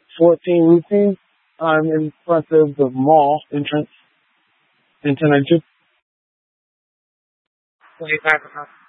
14 routines. I'm in front of the mall entrance in 1092. 25